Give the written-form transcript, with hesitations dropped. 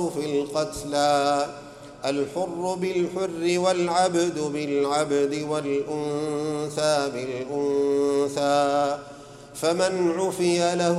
في القتلى الحر بالحر والعبد بالعبد والأنثى بالأنثى فمن عفي له